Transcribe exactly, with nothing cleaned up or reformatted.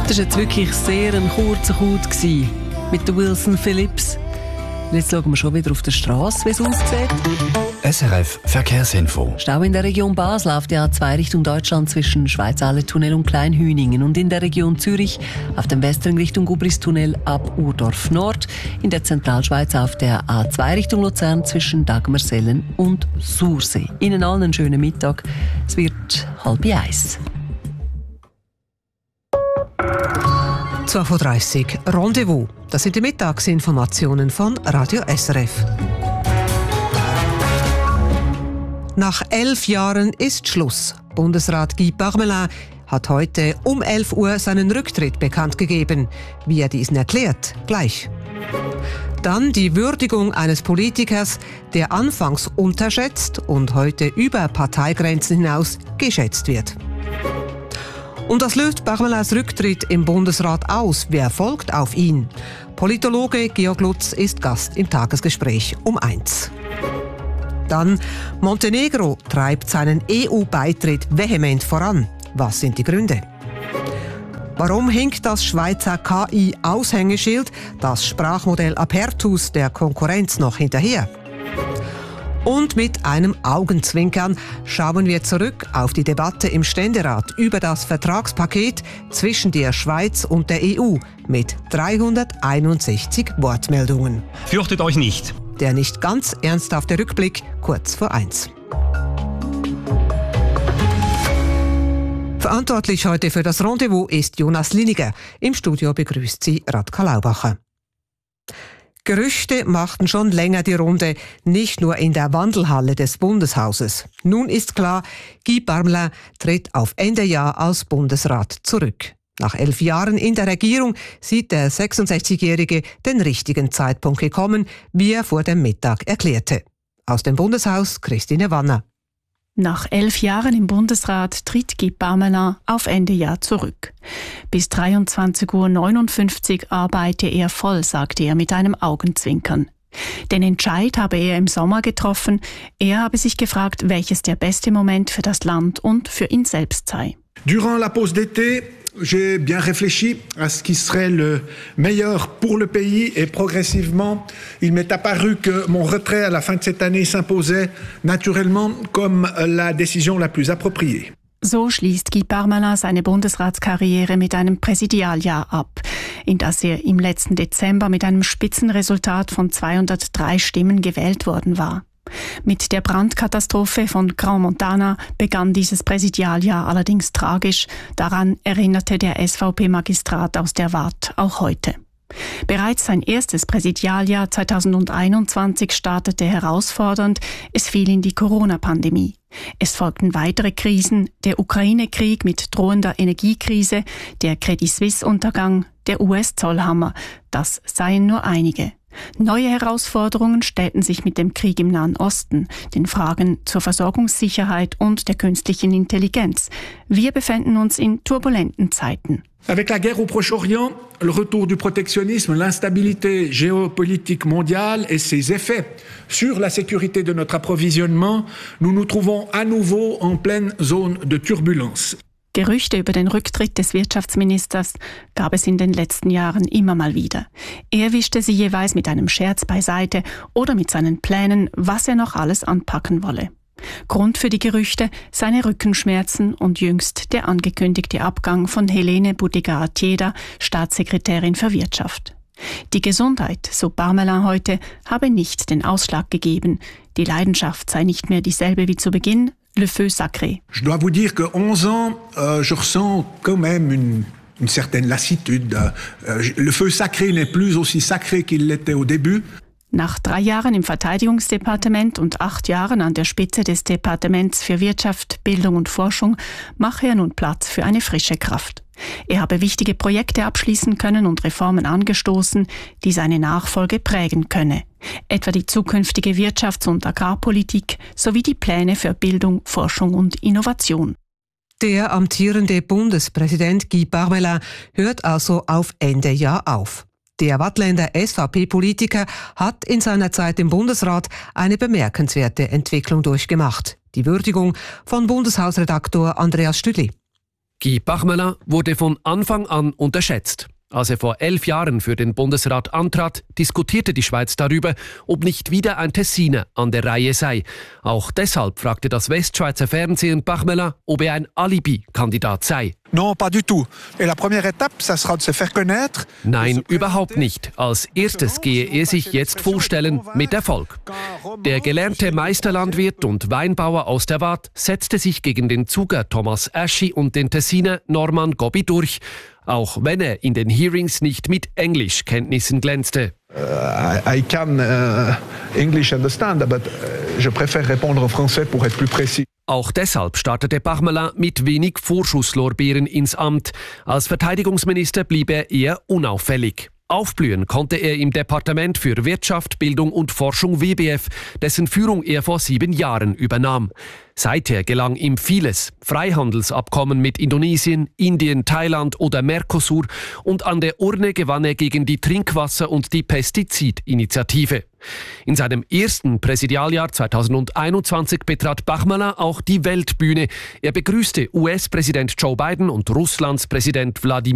Das war jetzt wirklich sehr ein kurzer Coup mit der Wilson Phillips. Jetzt schauen wir schon wieder auf der Straße, wie es aussieht. S R F Verkehrsinfo. Stau in der Region Basel auf der A zwei Richtung Deutschland zwischen Schweizallee-Tunnel und Kleinhüningen und in der Region Zürich auf dem Westring Richtung Gubristunnel ab Urdorf Nord. In der Zentralschweiz auf der A zwei Richtung Luzern zwischen Dagmersellen und Sursee. Ihnen allen einen schönen Mittag. Es wird halb eins. zwölf Uhr dreißig Rendezvous. Das sind die Mittagsinformationen von Radio S R F. Nach elf Jahren ist Schluss. Bundesrat Guy Parmelin hat heute um elf Uhr seinen Rücktritt bekannt gegeben. Wie er diesen erklärt, gleich. Dann die Würdigung eines Politikers, der anfangs unterschätzt und heute über Parteigrenzen hinaus geschätzt wird. Und das löst Parmelins Rücktritt im Bundesrat aus. Wer folgt auf ihn? Politologe Georg Lutz ist Gast im Tagesgespräch um eins. Dann Montenegro treibt seinen E U-Beitritt vehement voran. Was sind die Gründe? Warum hinkt das Schweizer K I-Aushängeschild, das Sprachmodell Apertus, der Konkurrenz noch hinterher? Und mit einem Augenzwinkern schauen wir zurück auf die Debatte im Ständerat über das Vertragspaket zwischen der Schweiz und der E U mit dreihunderteinundsechzig Wortmeldungen. Fürchtet euch nicht. Der nicht ganz ernsthafte Rückblick kurz vor eins. Verantwortlich heute für das Rendezvous ist Jonas Liniger. Im Studio begrüßt sie Radka Laubacher. Gerüchte machten schon länger die Runde, nicht nur in der Wandelhalle des Bundeshauses. Nun ist klar, Guy Parmelin tritt auf Ende Jahr als Bundesrat zurück. Nach elf Jahren in der Regierung sieht der sechsundsechzigjährige den richtigen Zeitpunkt gekommen, wie er vor dem Mittag erklärte. Aus dem Bundeshaus Christine Wanner. Nach elf Jahren im Bundesrat tritt Guy Parmelin auf Ende Jahr zurück. Bis dreiundzwanzig Uhr neunundfünfzig arbeite er voll, sagte er mit einem Augenzwinkern. Den Entscheid habe er im Sommer getroffen. Er habe sich gefragt, welches der beste Moment für das Land und für ihn selbst sei. Durant la pause d'été, j'ai bien réfléchi à ce qui serait le meilleur pour le pays et progressivement, il m'est apparu que mon retrait à la fin de cette année s'imposait naturellement comme la décision la plus appropriée. So schließt Guy Parmelin seine Bundesratskarriere mit einem Präsidialjahr ab, in das er im letzten Dezember mit einem Spitzenresultat von zweihundertdrei Stimmen gewählt worden war. Mit der Brandkatastrophe von Grand Montana begann dieses Präsidialjahr allerdings tragisch. Daran erinnerte der S V P-Magistrat aus der Waadt auch heute. Bereits sein erstes Präsidialjahr zweitausendeinundzwanzig startete herausfordernd. Es fiel in die Corona-Pandemie. Es folgten weitere Krisen, der Ukraine-Krieg mit drohender Energiekrise, der Credit Suisse-Untergang, der U S-Zollhammer. Das seien nur einige. Neue Herausforderungen stellten sich mit dem Krieg im Nahen Osten, den Fragen zur Versorgungssicherheit und der künstlichen Intelligenz. Wir befinden uns in turbulenten Zeiten. Avec la guerre au Proche-Orient, le retour du protectionnisme, l'instabilité géopolitique mondiale et ses effets sur la sécurité de notre approvisionnement, nous nous trouvons à nouveau en pleine zone de turbulence. Gerüchte über den Rücktritt des Wirtschaftsministers gab es in den letzten Jahren immer mal wieder. Er wischte sie jeweils mit einem Scherz beiseite oder mit seinen Plänen, was er noch alles anpacken wolle. Grund für die Gerüchte seine Rückenschmerzen und jüngst der angekündigte Abgang von Helene Budega-Artieda, Staatssekretärin für Wirtschaft. Die Gesundheit, so Parmelin heute, habe nicht den Ausschlag gegeben. Die Leidenschaft sei nicht mehr dieselbe wie zu Beginn. Le feu sacré. Je dois vous dire que onze ans, euh, je ressens quand même une, une certaine lassitude. Euh, le feu sacré n'est plus aussi sacré qu'il l'était au début. Nach drei Jahren im Verteidigungsdepartement und acht Jahren an der Spitze des Departements für Wirtschaft, Bildung und Forschung mache er nun Platz für eine frische Kraft. Er habe wichtige Projekte abschließen können und Reformen angestoßen, die seine Nachfolge prägen könne. Etwa die zukünftige Wirtschafts- und Agrarpolitik sowie die Pläne für Bildung, Forschung und Innovation. Der amtierende Bundespräsident Guy Parmelin hört also auf Ende Jahr auf. Der Waadtländer S V P-Politiker hat in seiner Zeit im Bundesrat eine bemerkenswerte Entwicklung durchgemacht. Die Würdigung von Bundeshausredaktor Andreas Stüdli. Guy Parmelin wurde von Anfang an unterschätzt. Als er vor elf Jahren für den Bundesrat antrat, diskutierte die Schweiz darüber, ob nicht wieder ein Tessiner an der Reihe sei. Auch deshalb fragte das Westschweizer Fernsehen Parmelin, ob er ein Alibi-Kandidat sei. Non, pas du tout. Et la première étape, ça sera de se faire connaître. Nein, überhaupt nicht. Als erstes gehe er sich jetzt vorstellen mit Erfolg. Der gelernte Meisterlandwirt und Weinbauer aus der Waadt setzte sich gegen den Zuger Thomas Aschi und den Tessiner Norman Gobbi durch, auch wenn er in den Hearings nicht mit Englischkenntnissen glänzte. Uh, I can uh, English understand, but uh, je préfère répondre en français pour être plus précis. Auch deshalb startete Parmelin mit wenig Vorschusslorbeeren ins Amt. Als Verteidigungsminister blieb er eher unauffällig. Aufblühen konnte er im Departement für Wirtschaft, Bildung und Forschung W B F, dessen Führung er vor sieben Jahren übernahm. Seither gelang ihm vieles. Freihandelsabkommen mit Indonesien, Indien, Thailand oder Mercosur, und an der Urne gewann er gegen die Trinkwasser- und die Pestizidinitiative. In seinem ersten Präsidialjahr zweitausendeinundzwanzig betrat Parmelin auch die Weltbühne. Er begrüßte U S-Präsident Joe Biden und Russlands Präsident Wladimir